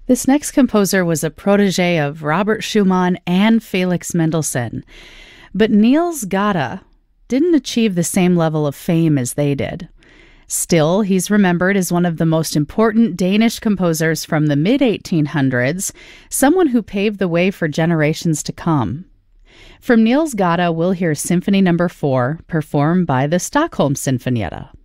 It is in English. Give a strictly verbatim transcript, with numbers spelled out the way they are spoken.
This next composer was a protege of Robert Schumann and Felix Mendelssohn, but Niels Gade didn't achieve the same level of fame as they did. Still, he's remembered as one of the most important Danish composers from the mid eighteen hundreds, someone who paved the way for generations to come. From Niels Gade, we'll hear Symphony Number four, performed by the Stockholm Sinfonietta.